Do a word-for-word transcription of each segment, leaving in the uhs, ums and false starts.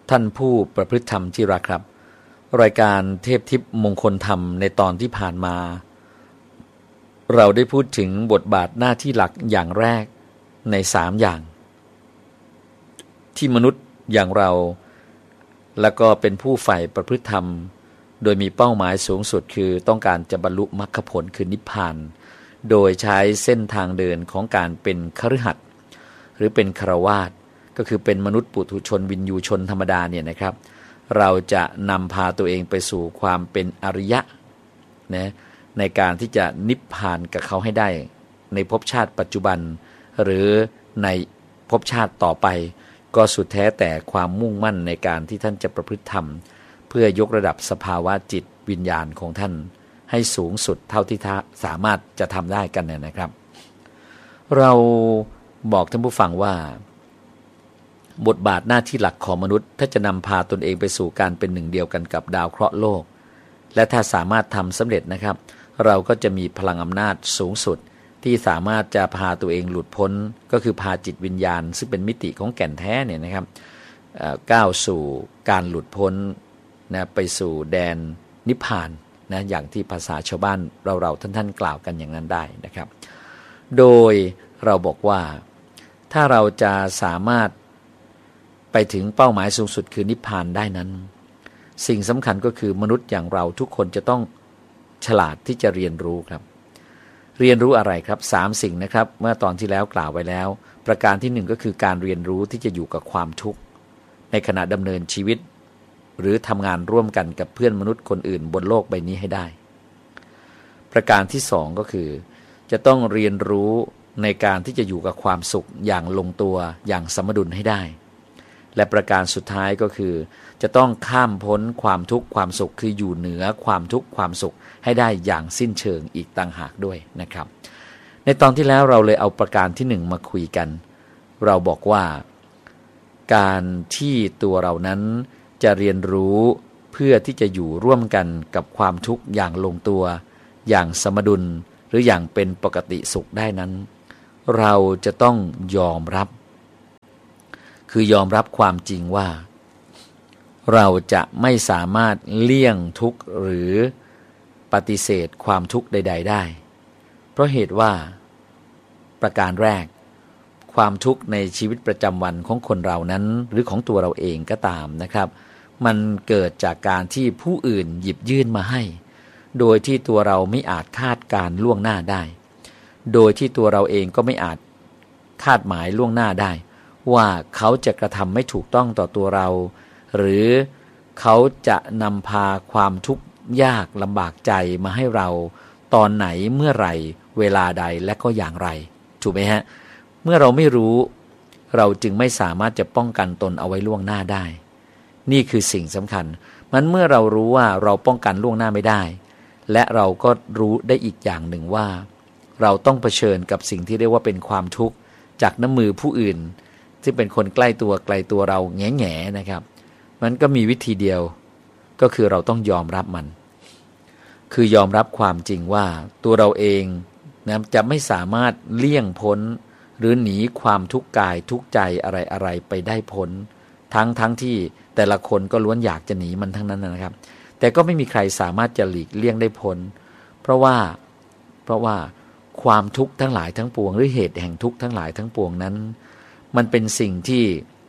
ท่านผู้ประพฤติธรรมที่รักครับรายการเทพทิพย์มงคลธรรมในตอนที่ผ่านมาเราได้พูดถึงบทบาทหน้าที่หลักอย่างแรกในสามอย่างที่มนุษย์อย่างเราแล้วก็เป็นผู้ใฝ่ประพฤติธรรมโดยมีเป้าหมายสูงสุดคือต้องการจะบรรลุมรรคผลคือนิพพานโดยใช้เส้นทางเดินของการเป็นคฤหัสถ์หรือเป็นฆราวาสก็คือเป็นมนุษย์ปุถุชนวินยูชนธรรมดาเนี่ยนะครับเราจะนำพาตัวเองไปสู่ความเป็นอริยะนะในการที่จะนิพพานกับเขาให้ได้ในภพชาติปัจจุบันหรือในภพชาติต่อไปก็สุดแท้แต่ความมุ่งมั่นในการที่ท่านจะประพฤติธรรมเพื่อยกระดับสภาวะจิตวิญญาณของท่านให้สูงสุดเท่าที่สามารถจะทำได้กันเนี่ยนะครับเราบอกท่านผู้ฟังว่าบทบาทหน้าที่หลักของมนุษย์ถ้าจะนำพาตนเองไปสู่การเป็นหนึ่งเดียวกันกับดาวเคราะห์โลกและถ้าสามารถทำสำเร็จนะครับเราก็จะมีพลังอำนาจสูงสุดที่สามารถจะพาตัวเองหลุดพ้นก็คือพาจิตวิญญาณซึ่งเป็นมิติของแก่นแท้เนี่ยนะครับก้าวสู่การหลุดพ้นนะไปสู่แดนนิพพานนะอย่างที่ภาษาชาวบ้านเราๆท่านๆกล่าวกันอย่างนั้นได้นะครับโดยเราบอกว่าถ้าเราจะสามารถไปถึงเป้าหมายสูงสุดคือนิพพานได้นั้นสิ่งสำคัญก็คือมนุษย์อย่างเราทุกคนจะต้องฉลาดที่จะเรียนรู้ครับเรียนรู้อะไรครับสามสิ่งนะครับเมื่อตอนที่แล้วกล่าวไว้แล้วประการที่หนึ่งก็คือการเรียนรู้ที่จะอยู่กับความทุกข์ในขณะดำเนินชีวิตหรือทำงานร่วมกันกับเพื่อนมนุษย์คนอื่นบนโลกใบนี้ให้ได้ประการที่สองก็คือจะต้องเรียนรู้ในการที่จะอยู่กับความสุขอย่างลงตัวอย่างสมดุลให้ได้และประการสุดท้ายก็คือจะต้องข้ามพ้นความทุกข์ความสุขคืออยู่เหนือความทุกข์ความสุขให้ได้อย่างสิ้นเชิงอีกต่างหากด้วยนะครับในตอนที่แล้วเราเลยเอาประการที่หนึ่งมาคุยกันเราบอกว่าการที่ตัวเรานั้นจะเรียนรู้เพื่อที่จะอยู่ร่วมกันกับความทุกข์อย่างลงตัวอย่างสมดุลหรืออย่างเป็นปกติสุขได้นั้นเราจะต้องยอมรับคือยอมรับความจริงว่าเราจะไม่สามารถเลี่ยงทุกข์หรือปฏิเสธความทุกข์ใดๆได้เพราะเหตุว่าประการแรกความทุกข์ในชีวิตประจำวันของคนเรานั้นหรือของตัวเราเองก็ตามนะครับมันเกิดจากการที่ผู้อื่นหยิบยื่นมาให้โดยที่ตัวเราไม่อาจคาดการล่วงหน้าได้โดยที่ตัวเราเองก็ไม่อาจคาดหมายล่วงหน้าได้ว่าเขาจะกระทำไม่ถูกต้องต่อตัวเราหรือเขาจะนำพาความทุกข์ยากลำบากใจมาให้เราตอนไหนเมื่อไหร่เวลาใดและก็อย่างไรถูกไหมฮะเมื่อเราไม่รู้เราจึงไม่สามารถจะป้องกันตนเอาไว้ล่วงหน้าได้นี่คือสิ่งสำคัญมันเมื่อเรารู้ว่าเราป้องกันล่วงหน้าไม่ได้และเราก็รู้ได้อีกอย่างหนึ่งว่าเราต้องเผชิญกับสิ่งที่เรียกว่าเป็นความทุกข์จากน้ำมือผู้อื่นที่เป็นคนใกล้ตัวไกลตัวเราแง่แง่นะครับมันก็มีวิธีเดียวก็คือเราต้องยอมรับมันคือยอมรับความจริงว่าตัวเราเองนะจะไม่สามารถเลี่ยงพ้นหรือหนีความทุกข์กายทุกข์ใจอะไรๆไปได้พ้นทั้งทั้งที่แต่ละคนก็ล้วนอยากจะหนีมันทั้งนั้นนะครับแต่ก็ไม่มีใครสามารถจะหลีกเลี่ยงได้พ้นเพราะว่าเพราะว่าความทุกข์ทั้งหลายทั้งปวงหรือเหตุแห่งทุกข์ทั้งหลายทั้งปวงนั้นมันเป็นสิ่งที่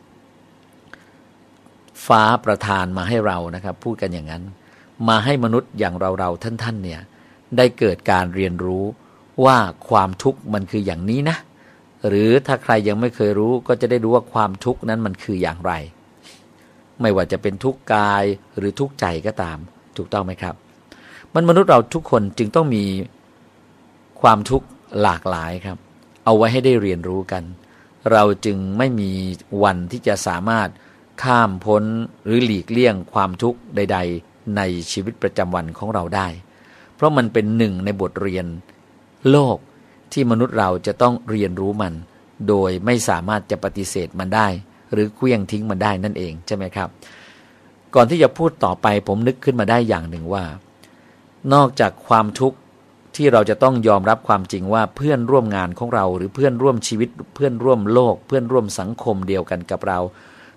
ฟ้าประทานมาให้เรานะครับพูดกันอย่างนั้นมาให้มนุษย์อย่างเราๆท่านๆเนี่ยได้เกิดการเรียนรู้ว่าความทุกข์มันคืออย่างนี้นะหรือถ้าใครยังไม่เคยรู้ก็จะได้รู้ว่าความทุกข์นั้นมันคืออย่างไรไม่ว่าจะเป็นทุกข์กายหรือทุกข์ใจก็ตามถูกต้องไหมครับมันมนุษย์เราทุกคนจึงต้องมีความทุกข์หลากหลายครับเอาไว้ให้ได้เรียนรู้กันเราจึงไม่มีวันที่จะสามารถข้ามพ้นหรือหลีกเลี่ยงความทุกข์ใดๆในชีวิตประจำวันของเราได้เพราะมันเป็นหนึ่งในบทเรียนโลกที่มนุษย์เราจะต้องเรียนรู้มันโดยไม่สามารถจะปฏิเสธมันได้หรือเคลื่องทิ้งมันได้นั่นเองใช่ไหมครับก่อนที่จะพูดต่อไปผมนึกขึ้นมาได้อย่างหนึ่งว่านอกจากความทุกข์ที่เราจะต้องยอมรับความจริงว่าเพื่อนร่วมงานของเราหรือเพื่อนร่วมชีวิตเพื่อนร่วมโลกเพื่อนร่วมสังคมเดียวกันกับเรา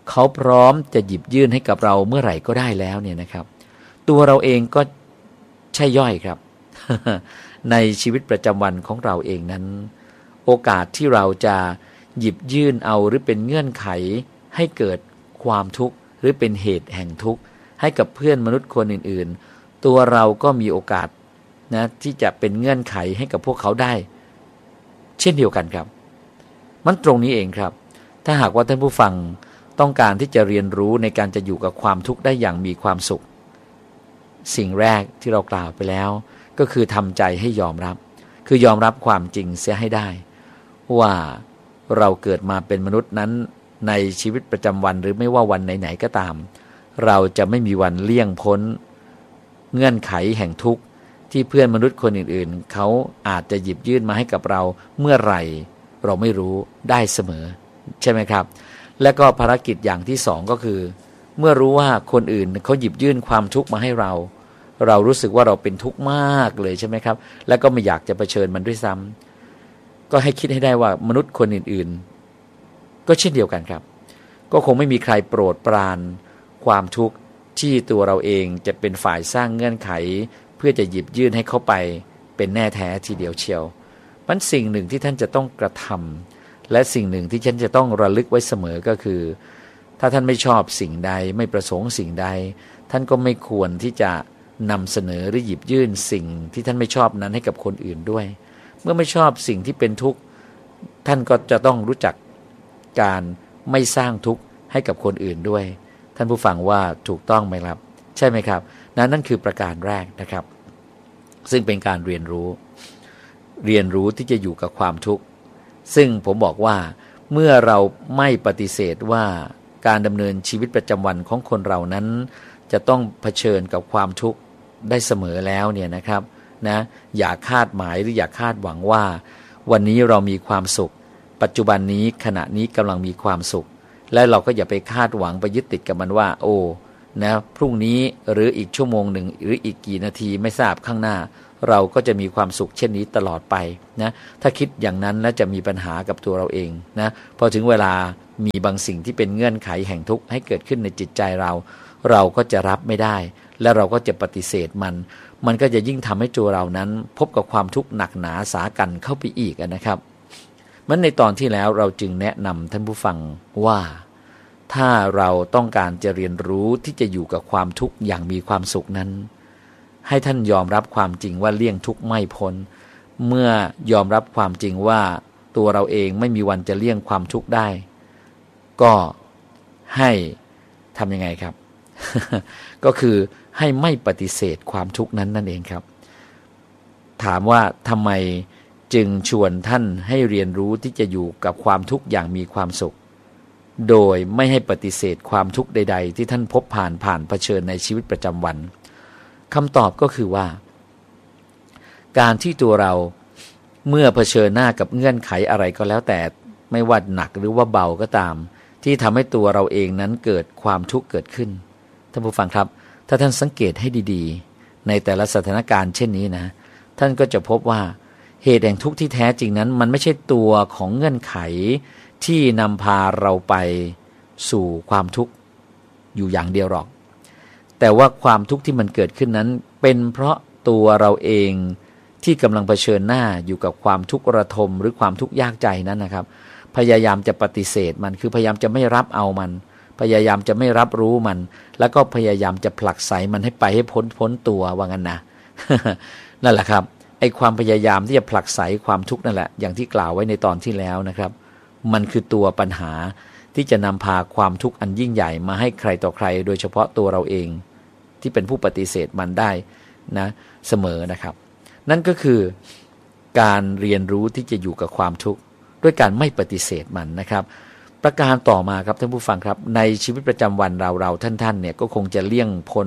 เขาพร้อมจะหยิบยื่นให้กับเราเมื่อไหร่ก็ได้แล้วเนี่ยนะครับตัวเราเองก็ใช่ย่อยครับ ในชีวิตประจำวันของเราเองนั้นโอกาสที่เราจะหยิบยื่นเอาหรือเป็นเงื่อนไขให้เกิดความทุกข์หรือเป็นเหตุแห่งทุกข์ให้กับเพื่อนมนุษย์คนอื่นๆตัวเราก็มีโอกาสนะที่จะเป็นเงื่อนไขให้กับพวกเขาได้เช่นเดียวกันครับมันตรงนี้เองครับถ้าหากว่าท่านผู้ฟังต้องการที่จะเรียนรู้ในการจะอยู่กับความทุกข์ได้อย่างมีความสุขสิ่งแรกที่เรากล่าวไปแล้วก็คือทำใจให้ยอมรับคือยอมรับความจริงเสียให้ได้ว่าเราเกิดมาเป็นมนุษย์นั้นในชีวิตประจำวันหรือไม่ว่าวันไหนๆก็ตามเราจะไม่มีวันเลี่ยงพ้นเงื่อนไขแห่งทุกข์ที่เพื่อนมนุษย์คนอื่นๆเขาอาจจะหยิบยื่นมาให้กับเราเมื่อไหร่เราไม่รู้ได้เสมอใช่ไหมครับและก็ภารกิจอย่างที่สองก็คือเมื่อรู้ว่าคนอื่นเขาหยิบยื่นความทุกข์มาให้เราเรารู้สึกว่าเราเป็นทุกข์มากเลยใช่ไหมครับแล้วก็ไม่อยากจะเผชิญมันด้วยซ้ำก็ให้คิดให้ได้ว่ามนุษย์คนอื่นๆก็เช่นเดียวกันครับก็คงไม่มีใครโปรดปรานความทุกข์ที่ตัวเราเองจะเป็นฝ่ายสร้างเงื่อนไขเพื่อจะหยิบยื่นให้เขาไปเป็นแน่แท้ทีเดียวเชียวมันสิ่งหนึ่งที่ท่านจะต้องกระทำและสิ่งหนึ่งที่ฉันจะต้องระลึกไว้เสมอก็คือถ้าท่านไม่ชอบสิ่งใดไม่ประสงค์สิ่งใดท่านก็ไม่ควรที่จะนำเสนอหรือหยิบยื่นสิ่งที่ท่านไม่ชอบนั้นให้กับคนอื่นด้วยเมื่อไม่ชอบสิ่งที่เป็นทุกข์ท่านก็จะต้องรู้จักการไม่สร้างทุกข์ให้กับคนอื่นด้วยท่านผู้ฟังว่าถูกต้องไหมครับใช่ไหมครับนั่นนั่นคือประการแรกนะครับซึ่งเป็นการเรียนรู้เรียนรู้ที่จะอยู่กับความทุกข์ซึ่งผมบอกว่าเมื่อเราไม่ปฏิเสธว่าการดำเนินชีวิตประจำวันของคนเรานั้นจะต้องเผชิญกับความทุกข์ได้เสมอแล้วเนี่ยนะครับนะอย่าคาดหมายหรืออย่าคาดหวังว่าวันนี้เรามีความสุขปัจจุบันนี้ขณะนี้กำลังมีความสุขและเราก็อย่าไปคาดหวังไปยึดติดกับมันว่าโอ้นะพรุ่งนี้หรืออีกชั่วโมงหนึ่งหรืออีกกี่นาทีไม่ทราบข้างหน้าเราก็จะมีความสุขเช่นนี้ตลอดไปนะถ้าคิดอย่างนั้นแล้วจะมีปัญหากับตัวเราเองนะพอถึงเวลามีบางสิ่งที่เป็นเงื่อนไขแห่งทุกข์ให้เกิดขึ้นในจิตใจเราเราก็จะรับไม่ได้และเราก็จะปฏิเสธมันมันก็จะยิ่งทำให้ตัวเรานั้นพบกับความทุกข์หนักหนาสากันเข้าไปอีกนะครับมันในตอนที่แล้วเราจึงแนะนำท่านผู้ฟังว่าถ้าเราต้องการจะเรียนรู้ที่จะอยู่กับความทุกข์อย่างมีความสุขนั้นให้ท่านยอมรับความจริงว่าเลี่ยงทุกข์ไม่พ้นเมื่อยอมรับความจริงว่าตัวเราเองไม่มีวันจะเลี่ยงความทุกข์ได้ก็ให้ทำยังไงครับ ก็คือให้ไม่ปฏิเสธความทุกข์นั้นนั่นเองครับถามว่าทำไมจึงชวนท่านให้เรียนรู้ที่จะอยู่กับความทุกข์อย่างมีความสุขโดยไม่ให้ปฏิเสธความทุกข์ใดๆที่ท่านพบผ่านผ่านเผชิญในชีวิตประจำวันคำตอบก็คือว่าการที่ตัวเราเมื่อเผชิญหน้ากับเงื่อนไขอะไรก็แล้วแต่ไม่ว่าหนักหรือว่าเบาก็ตามที่ทำให้ตัวเราเองนั้นเกิดความทุกข์เกิดขึ้นท่านผู้ฟังครับถ้าท่านสังเกตให้ดีๆในแต่ละสถานการณ์เช่นนี้นะท่านก็จะพบว่าเหตุแห่งทุกข์ที่แท้จริงนั้นมันไม่ใช่ตัวของเงื่อนไขที่นำพาเราไปสู่ความทุกข์อยู่อย่างเดียวหรอกแต่ว่าความทุกข์ที่มันเกิดขึ้นนั้นเป็นเพราะตัวเราเองที่กำลังเผชิญหน้าอยู่กับความทุกข์ระทมหรือความทุกข์ยากใจนั้นนะครับพยายามจะปฏิเสธมันคือพยายามจะไม่รับเอามันพยายามจะไม่รับรู้มันแล้วก็พยายามจะผลักไสมันให้ไปให้พ้นพ้นตัวว่างั้นนะ นั่นแหละครับไอ้ความพยายามที่จะผลักไสความทุกข์นั่นแหละอย่างที่กล่าวไว้ในตอนที่แล้วนะครับมันคือตัวปัญหาที่จะนำพาความทุกข์อันยิ่งใหญ่มาให้ใครต่อใครโดยเฉพาะตัวเราเองที่เป็นผู้ปฏิเสธมันได้นะเสมอนะครับนั่นก็คือการเรียนรู้ที่จะอยู่กับความทุกข์ด้วยการไม่ปฏิเสธมันนะครับประการต่อมาครับท่านผู้ฟังครับในชีวิตประจำวันเราเราท่านๆเนี่ยก็คงจะเลี่ยงพ้น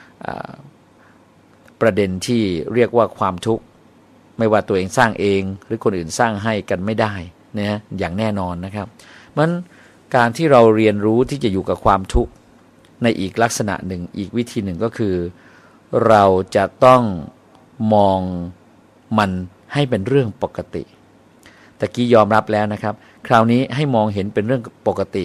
ประเด็นที่เรียกว่าความทุกข์ไม่ว่าตัวเองสร้างเองหรือคนอื่นสร้างให้กันไม่ได้นะอย่างแน่นอนนะครับมันการที่เราเรียนรู้ที่จะอยู่กับความทุกข์ในอีกลักษณะหนึ่งอีกวิธีหนึ่งก็คือเราจะต้องมองมันให้เป็นเรื่องปกติตะกี้ยอมรับแล้วนะครับคราวนี้ให้มองเห็นเป็นเรื่องปกติ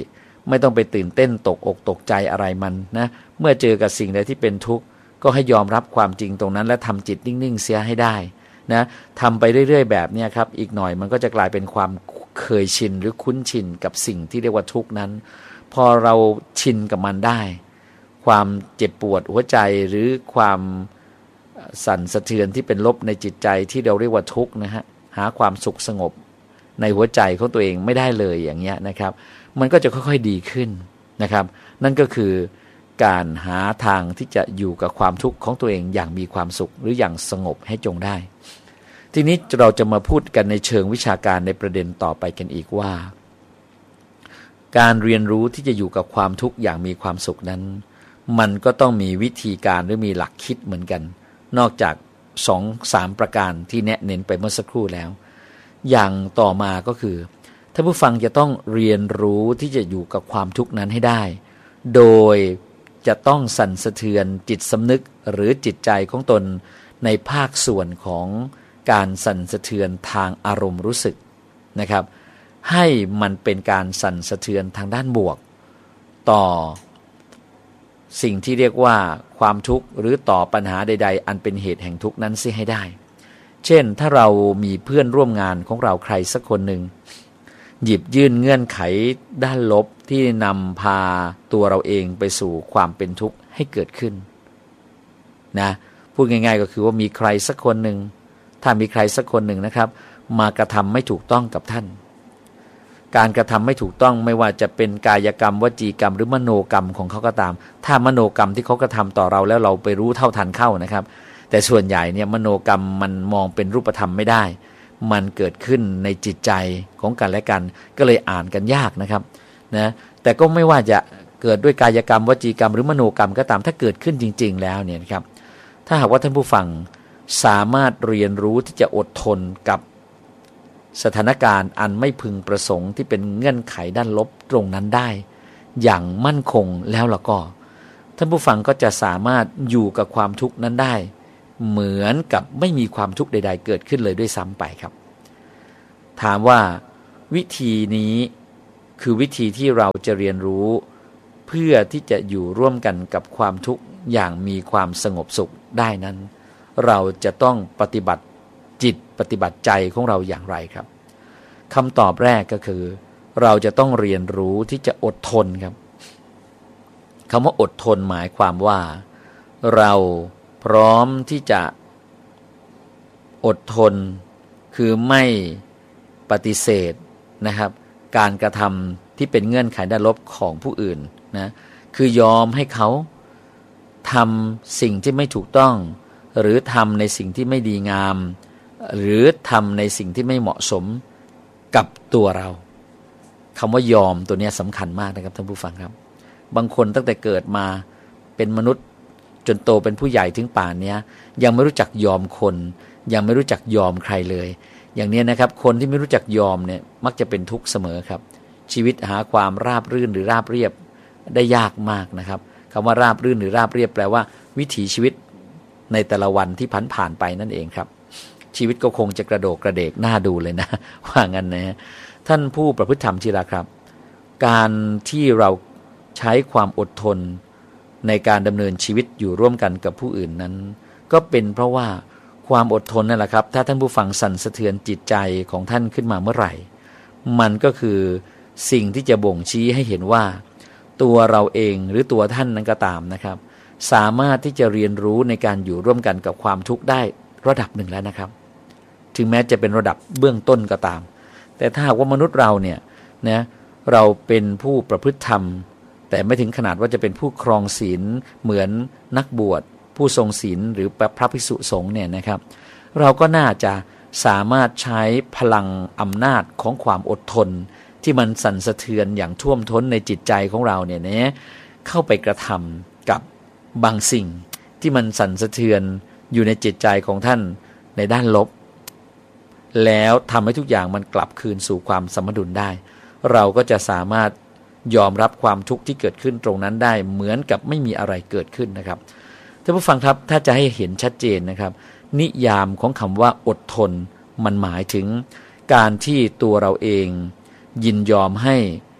ไม่ต้องไปตื่นเต้นตกอกตกใจอะไรมันนะเมื่อเจอกับสิ่งใดที่เป็นทุกข์ก็ให้ยอมรับความจริงตรงนั้นและทำจิตนิ่งๆเสียให้ได้นะทำไปเรื่อยๆแบบนี้ครับอีกหน่อยมันก็จะกลายเป็นความเคยชินหรือคุ้นชินกับสิ่งที่เรียกว่าทุกข์นั้นพอเราชินกับมันได้ความเจ็บปวดหัวใจหรือความสั่นสะเทือนที่เป็นลบในจิตใจที่เราเรียกว่าทุกข์นะฮะหาความสุขสงบในหัวใจของตัวเองไม่ได้เลยอย่างเงี้ยนะครับมันก็จะค่อยๆดีขึ้นนะครับนั่นก็คือการหาทางที่จะอยู่กับความทุกข์ของตัวเองอย่างมีความสุขหรืออย่างสงบให้จงได้ทีนี้เราจะมาพูดกันในเชิงวิชาการในประเด็นต่อไปกันอีกว่าการเรียนรู้ที่จะอยู่กับความทุกข์อย่างมีความสุขนั้นมันก็ต้องมีวิธีการหรือมีหลักคิดเหมือนกันนอกจาก สองถึงสาม ประการที่แนะเน้นไปเมื่อสักครู่แล้วอย่างต่อมาก็คือท่านผู้ฟังจะต้องเรียนรู้ที่จะอยู่กับความทุกข์นั้นให้ได้โดยจะต้องสั่นสะเทือนจิตสำนึกหรือจิตใจของตนในภาคส่วนของการสั่นสะเทือนทางอารมณ์รู้สึกนะครับให้มันเป็นการสั่นสะเทือนทางด้านบวกต่อสิ่งที่เรียกว่าความทุกข์หรือต่อปัญหาใดๆอันเป็นเหตุแห่งทุกข์นั้นเสียให้ได้เช่นถ้าเรามีเพื่อนร่วมงานของเราใครสักคนหนึ่งหยิบยื่นเงื่อนไขด้านลบที่นำพาตัวเราเองไปสู่ความเป็นทุกข์ให้เกิดขึ้นนะพูดง่ายๆก็คือว่ามีใครสักคนหนึ่งถ้ามีใครสักคนหนึ่งนะครับมากระทำไม่ถูกต้องกับท่านการกระทำไม่ถูกต้องไม่ว่าจะเป็นกายกรรมวจีกรรมหรือมโนกรรมของเขาก็ตามถ้ามโนกรรมที่เขากระทำต่อเราแล้วเราไปรู้เท่าทันเข้านะครับแต่ส่วนใหญ่เนี่ยมโนกรรมมันมองเป็นรูปธรรมไม่ได้มันเกิดขึ้นในจิตใจของกันและกันก็เลยอ่านกันยากนะครับนะแต่ก็ไม่ว่าจะเกิดด้วยกายกรรมวจีกรรมหรือมโนกรรมก็ตามถ้าเกิดขึ้นจริงๆแล้วเนี่ยครับถ้าหากว่าท่านผู้ฟังสามารถเรียนรู้ที่จะอดทนกับสถานการณ์อันไม่พึงประสงค์ที่เป็นเงื่อนไขด้านลบตรงนั้นได้อย่างมั่นคงแล้วล่ะก็ท่านผู้ฟังก็จะสามารถอยู่กับความทุกข์นั้นได้เหมือนกับไม่มีความทุกข์ใดๆเกิดขึ้นเลยด้วยซ้ำไปครับถามว่าวิธีนี้คือวิธีที่เราจะเรียนรู้เพื่อที่จะอยู่ร่วมกันกับความทุกข์อย่างมีความสงบสุขได้นั้นเราจะต้องปฏิบัติจิตปฏิบัติใจของเราอย่างไรครับคำตอบแรกก็คือเราจะต้องเรียนรู้ที่จะอดทนครับคำว่าอดทนหมายความว่าเราพร้อมที่จะอดทนคือไม่ปฏิเสธนะครับการกระทำที่เป็นเงื่อนไขด้านลบของผู้อื่นนะคือยอมให้เขาทำสิ่งที่ไม่ถูกต้องหรือทำในสิ่งที่ไม่ดีงามหรือทำในสิ่งที่ไม่เหมาะสมกับตัวเราคำว่ายอมตัวนี้สำคัญมากนะครับท่านผู้ฟังครับบางคนตั้งแต่เกิดมาเป็นมนุษย์จนโตเป็นผู้ใหญ่ถึงป่านนี้ยังไม่รู้จักยอมคนยังไม่รู้จักยอมใครเลยอย่างนี้นะครับคนที่ไม่รู้จักยอมเนี่ยมักจะเป็นทุกข์เสมอครับชีวิตหาความราบรื่นหรือราบเรียบได้ยากมากนะครับคำว่าราบรื่นหรือราบเรียบแปลว่าวิถีชีวิตในแต่ละวันที่ผ่านผ่านไปนั่นเองครับชีวิตก็คงจะกระโดดกระเดกน่าดูเลยนะว่างั้นนะท่านผู้ประพฤติธรรมที่รักครับการที่เราใช้ความอดทนในการดำเนินชีวิตอยู่ร่วมกันกับผู้อื่นนั้นก็เป็นเพราะว่าความอดทนนั่นแหละครับถ้าท่านผู้ฟังสั่นสะเทือนจิตใจของท่านขึ้นมาเมื่อไหร่มันก็คือสิ่งที่จะบ่งชี้ให้เห็นว่าตัวเราเองหรือตัวท่านนั้นก็ตามนะครับสามารถที่จะเรียนรู้ในการอยู่ร่วมกันกับความทุกข์ได้ระดับหนึ่งแล้วนะครับถึงแม้จะเป็นระดับเบื้องต้นก็ตามแต่ถ้าหากว่ามนุษย์เราเนี่ยนะเราเป็นผู้ประพฤติธรรมแต่ไม่ถึงขนาดว่าจะเป็นผู้ครองศีลเหมือนนักบวชผู้ทรงศีลหรือพระภิกษุสงฆ์เนี่ยนะครับเราก็น่าจะสามารถใช้พลังอำนาจของความอดทนที่มันสั่นสะเทือนอย่างท่วมท้นในจิตใจของเราเนี่ยนะเข้าไปกระทำกับบางสิ่งที่มันสั่นสะเทือนอยู่ในจิตใจของท่านในด้านลบแล้วทำให้ทุกอย่างมันกลับคืนสู่ความสมดุลได้เราก็จะสามารถยอมรับความทุกข์ที่เกิดขึ้นตรงนั้นได้เหมือนกับไม่มีอะไรเกิดขึ้นนะครับท่านผู้ฟังครับถ้าจะให้เห็นชัดเจนนะครับนิยามของคำว่าอดทนมันหมายถึงการที่ตัวเราเองยินยอมให้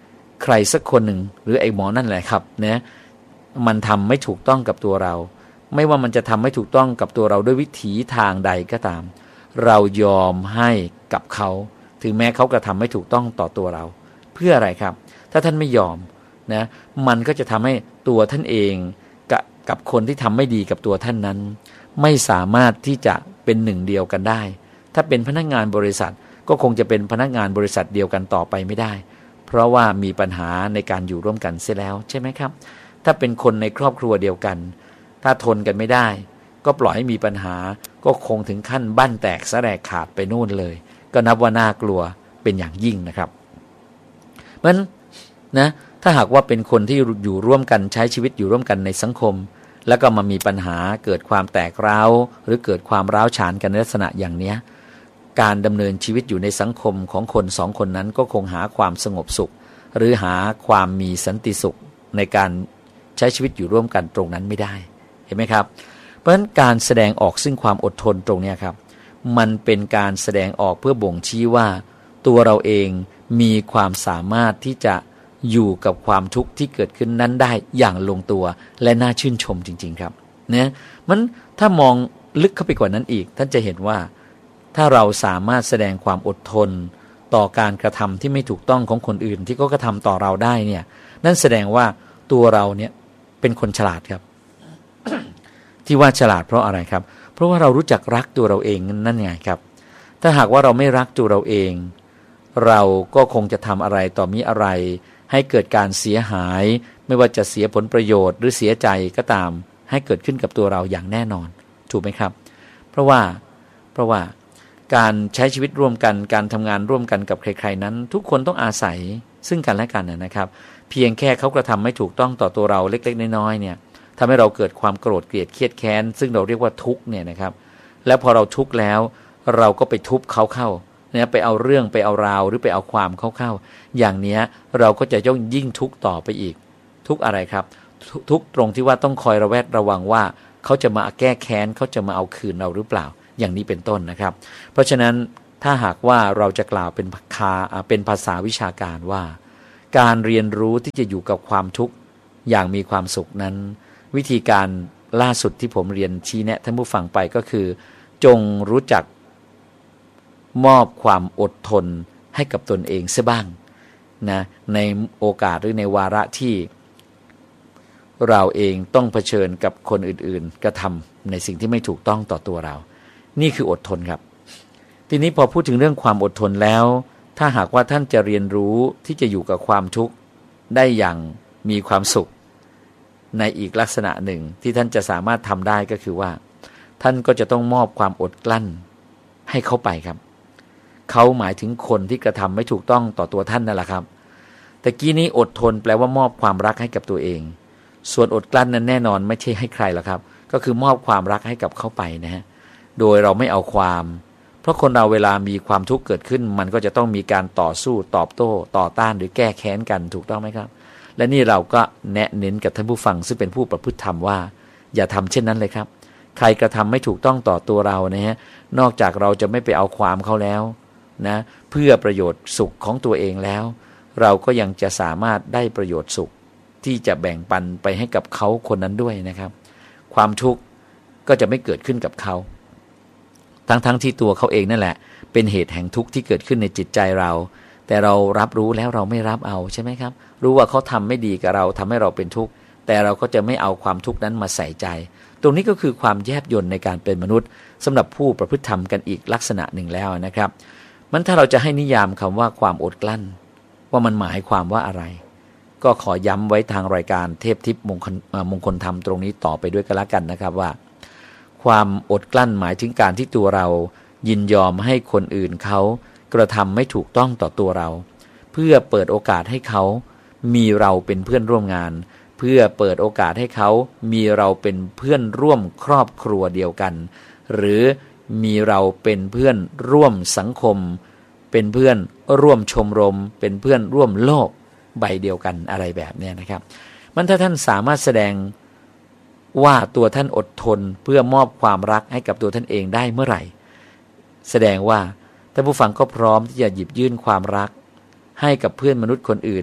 ใครสักคนหนึ่งหรือไอ้หมอนั่นแหละครับนะมันทำไม่ถูกต้องกับตัวเราไม่ว่ามันจะทำไม่ถูกต้องกับตัวเราด้วยวิถีทางใดก็ตามเรายอมให้กับเขาถึงแม้เขากระทำไม่ถูกต้องต่อตัวเราเพื่ออะไรครับถ้าท่านไม่ยอมนะมันก็จะทำให้ตัวท่านเองกับกับคนที่ทำไม่ดีกับตัวท่านนั้นไม่สามารถที่จะเป็นหนึ่งเดียวกันได้ถ้าเป็นพนักงานบริษัทก็คงจะเป็นพนักงานบริษัทเดียวกันต่อไปไม่ได้เพราะว่ามีปัญหาในการอยู่ร่วมกันเสียแล้วใช่ไหมครับถ้าเป็นคนในครอบครัวเดียวกันถ้าทนกันไม่ได้ก็ปล่อยให้มีปัญหาก็คงถึงขั้นบั้นแตกสะแรกขาดไปนู่นเลยก็นับว่าน่ากลัวเป็นอย่างยิ่งนะครับเพราะฉะนั้นนะถ้าหากว่าเป็นคนที่อยู่ร่วมกันใช้ชีวิตอยู่ร่วมกันในสังคมแล้วก็มามีปัญหาเกิดความแตกร้าวหรือเกิดความร้าวฉานกันในลักษณะอย่างนี้การดำเนินชีวิตอยู่ในสังคมของคนสองคนนั้นก็คงหาความสงบสุขหรือหาความมีสันติสุขในการใช้ชีวิตอยู่ร่วมกันตรงนั้นไม่ได้เห็นไหมครับเพราะฉะนั้นการแสดงออกซึ่งความอดทนตรงนี้ครับมันเป็นการแสดงออกเพื่อบ่งชี้ว่าตัวเราเองมีความสามารถที่จะอยู่กับความทุกข์ที่เกิดขึ้นนั้นได้อย่างลงตัวและน่าชื่นชมจริงๆครับนะมันถ้ามองลึกเข้าไปกว่านั้นอีกท่านจะเห็นว่าถ้าเราสามารถแสดงความอดทนต่อการกระทำที่ไม่ถูกต้องของคนอื่นที่เขากระทำต่อเราได้เนี่ยนั่นแสดงว่าตัวเราเนี่ยเป็นคนฉลาดครับ ที่ว่าฉลาดเพราะอะไรครับเพราะว่าเรารู้จักรักตัวเราเองนั่นไงครับถ้าหากว่าเราไม่รักตัวเราเองเราก็คงจะทำอะไรต่อมีอะไรให้เกิดการเสียหายไม่ว่าจะเสียผลประโยชน์หรือเสียใจก็ตามให้เกิดขึ้นกับตัวเราอย่างแน่นอนถูกไหมครับเพราะว่าเพราะว่าการใช้ชีวิตร่วมกันการทำงานร่วมกันกับใครๆนั้นทุกคนต้องอาศัยซึ่งกันและกันนะครับเพียงแค่เขากระทำไม่ถูกต้องต่อตัวเราเล็กๆน้อยๆเนี่ยทำให้เราเกิดความโกรธเกลียดเครียดแค้นซึ่งเราเรียกว่าทุกข์เนี่ยนะครับแล้วพอเราทุกข์แล้วเราก็ไปทุบเขาเข้าเนี่ยไปเอาเรื่องไปเอาราวหรือไปเอาความเข้าเข้าอย่างเนี้ยเราก็จะย่อมยิ่งทุกข์ต่อไปอีกทุกข์อะไรครับทุกข์ตรงที่ว่าต้องคอยระแวดระวังว่าเขาจะมาแก้แค้นเขาจะมาเอาคืนเราหรือเปล่าอย่างนี้เป็นต้นนะครับเพราะฉะนั้นถ้าหากว่าเราจะกล่าวเป็นคาเป็นภาษาวิชาการว่าการเรียนรู้ที่จะอยู่กับความทุกข์อย่างมีความสุขนั้นวิธีการล่าสุดที่ผมเรียนชี้แนะท่านผู้ฟังไปก็คือจงรู้จักมอบความอดทนให้กับตนเองซะบ้างนะในโอกาสหรือในวาระที่เราเองต้องเผชิญกับคนอื่นๆกระทำในสิ่งที่ไม่ถูกต้องต่อตัวเรานี่คืออดทนครับทีนี้พอพูดถึงเรื่องความอดทนแล้วถ้าหากว่าท่านจะเรียนรู้ที่จะอยู่กับความทุกข์ได้อย่างมีความสุขในอีกลักษณะหนึ่งที่ท่านจะสามารถทำได้ก็คือว่าท่านก็จะต้องมอบความอดกลั้นให้เขาไปครับเขาหมายถึงคนที่กระทำไม่ถูกต้องต่อตัวท่านนั่นแหละครับแต่กี้นี้อดทนแปลว่ามอบความรักให้กับตัวเองส่วนอดกลั้นนั้นแน่นอนไม่ใช่ให้ใครหรอกครับก็คือมอบความรักให้กับเขาไปนะฮะโดยเราไม่เอาความเพราะคนเราเวลามีความทุกข์เกิดขึ้นมันก็จะต้องมีการต่อสู้ตอบโต้ต่อต้านหรือแก้แค้นกันถูกต้องไหมครับและนี่เราก็แนะเน้นกับท่านผู้ฟังซึ่งเป็นผู้ประพฤติธรรมว่าอย่าทำเช่นนั้นเลยครับใครกระทำไม่ถูกต้องต่อตัวเรานะฮะนอกจากเราจะไม่ไปเอาความเขาแล้วนะเพื่อประโยชน์สุขของตัวเองแล้วเราก็ยังจะสามารถได้ประโยชน์สุขที่จะแบ่งปันไปให้กับเขาคนนั้นด้วยนะครับความทุกข์ก็จะไม่เกิดขึ้นกับเขาทั้งๆ ท, ที่ตัวเขาเองนั่นแหละเป็นเหตุแห่งทุกข์ที่เกิดขึ้นในจิตใจเราแต่เรารับรู้แล้วเราไม่รับเอาใช่ไหมครับรู้ว่าเขาทำไม่ดีกับเราทำให้เราเป็นทุกข์แต่เราก็จะไม่เอาความทุกข์นั้นมาใส่ใจตรงนี้ก็คือความแยบยลในการเป็นมนุษย์สำหรับผู้ประพฤติธรรมกันอีกลักษณะหนึ่งแล้วนะครับมันถ้าเราจะให้นิยามคำว่าความอดกลั้นว่ามันหมายความว่าอะไรก็ขอย้ำไว้ทางรายการเทพทิพย์มงคลมงคลธรรมตรงนี้ต่อไปด้วยกันละกันนะครับว่าความอดกลั้นหมายถึงการที่ตัวเรายินยอมให้คนอื่นเขากระทำไม่ถูกต้องต่อตัวเราเพื่อเปิดโอกาสให้เขามีเราเป็นเพื่อนร่วมงานเพื่อเปิดโอกาสให้เขามีเราเป็นเพื่อนร่วมครอบครัวเดียวกันหรือมีเราเป็นเพื่อนร่วมสังคมเป็นเพื่อนร่วมชมรมเป็นเพื่อนร่วมโลกใบเดียวกันอะไรแบบนี้นะครับมันถ้าท่านสามารถแสดงว่าตัวท่านอดทนเพื่อมอบความรักให้กับตัวท่านเองได้เมื่อไหร่แสดงว่าท่านผู้ฟังก็พร้อมที่จะหยิบยื่นความรักให้กับเพื่อนมนุษย์คนอื่น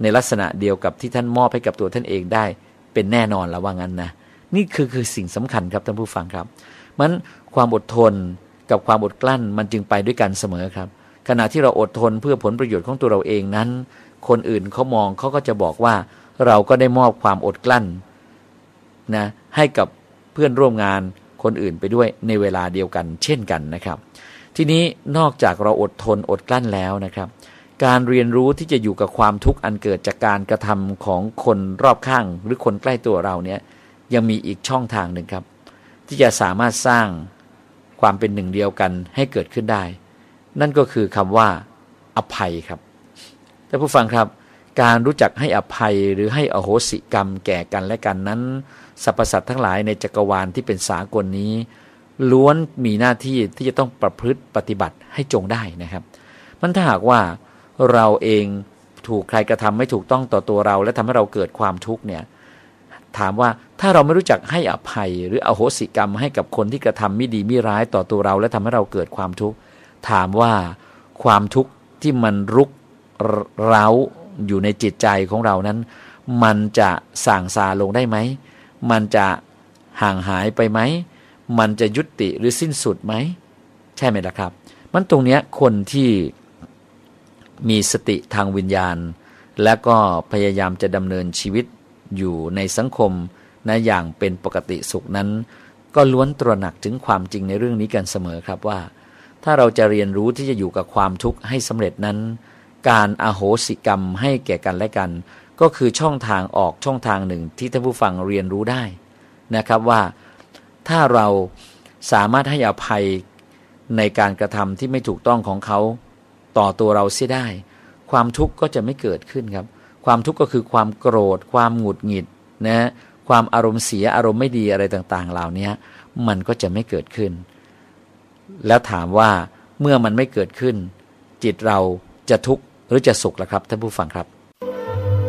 ในลักษณะเดียวกับที่ท่านมอบให้กับตัวท่านเองได้เป็นแน่นอนแล้วว่างั้นนะนี่คือคือสิ่งสำคัญครับท่านผู้ฟังครับมันความอดทนกับความอดกลั้นมันจึงไปด้วยกันเสมอครับขณะที่เราอดทนเพื่อผลประโยชน์ของตัวเราเองนั้นคนอื่นเขามองเขาก็จะบอกว่าเราก็ได้มอบความอดกลั้นนะให้กับเพื่อนร่วมงานคนอื่นไปด้วยในเวลาเดียวกันเช่นกันนะครับทีนี้นอกจากเราอดทนอดกลั้นแล้วนะครับการเรียนรู้ที่จะอยู่กับความทุกข์อันเกิดจากการกระทำของคนรอบข้างหรือคนใกล้ตัวเราเนี่ยยังมีอีกช่องทางหนึ่งครับที่จะสามารถสร้างความเป็นหนึ่งเดียวกันให้เกิดขึ้นได้นั่นก็คือคำว่าอภัยครับท่านผู้ฟังครับการรู้จักให้อภัยหรือให้อโหสิกรรมแก่กันและกันนั้นสรรพสัตว์ทั้งหลายในจักรวาลที่เป็นสากลนี้ล้วนมีหน้าที่ที่จะต้องประพฤติปฏิบัติให้จงได้นะครับมันถ้าหากว่าเราเองถูกใครกระทำไม่ถูกต้องต่อตัวเราและทำให้เราเกิดความทุกข์เนี่ยถามว่าถ้าเราไม่รู้จักให้อภัยหรืออโหสิกรรมให้กับคนที่กระทำไม่ดีไม่ร้ายต่อตัวเราและทำให้เราเกิดความทุกข์ถามว่าความทุกข์ที่มันรุกเร้าอยู่ในจิตใจของเรานั้นมันจะส่างซาลงได้ไหมมันจะห่างหายไปไหมมันจะยุติหรือสิ้นสุดไหมใช่ไหมล่ะครับมันตรงเนี้ยคนที่มีสติทางวิญญาณและก็พยายามจะดำเนินชีวิตอยู่ในสังคมนะอย่างเป็นปกติสุขนั้นก็ล้วนตระหนักถึงความจริงในเรื่องนี้กันเสมอครับว่าถ้าเราจะเรียนรู้ที่จะอยู่กับความทุกข์ให้สำเร็จนั้นการอโหสิกรรมให้แก่กันและกันก็คือช่องทางออกช่องทางหนึ่งที่ท่านผู้ฟังเรียนรู้ได้นะครับว่าถ้าเราสามารถให้อภัยในการกระทำที่ไม่ถูกต้องของเขาต่อตัวเราเสียได้ความทุกข์ก็จะไม่เกิดขึ้นครับความทุกข์ก็คือความโกรธความหงุดหงิดนะความอารมณ์เสียอารมณ์ไม่ดีอะไรต่างๆเหล่านี้มันก็จะไม่เกิดขึ้นแล้วถามว่าเมื่อมันไม่เกิดขึ้นจิตเราจะทุกข์หรือจะสุขล่ะครับท่านผู้ฟังครับ